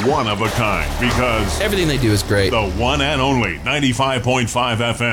one of a kind because Everything they do is great. the one and only 95.5 FM.